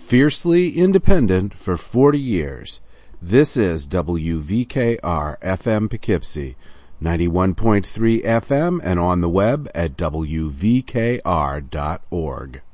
Fiercely independent for 40 years. This is WVKR FM Poughkeepsie, 91.3 FM and on the web at WVKR.org.